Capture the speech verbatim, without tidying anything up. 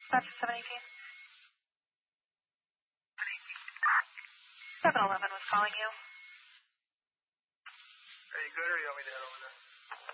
That's seven eighteen. seven eleven was calling you. Are you good or you want me to head over there?